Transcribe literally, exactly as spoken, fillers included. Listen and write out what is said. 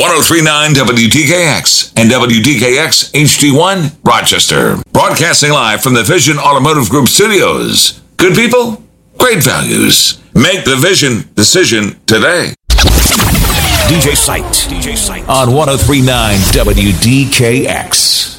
oh three point nine W D K X and W D K X H D one, Rochester. Broadcasting live from the Vision Automotive Group studios. Good people, great values. Make the Vision decision today. D J Sight. D J Sight. On one oh three point nine W D K X.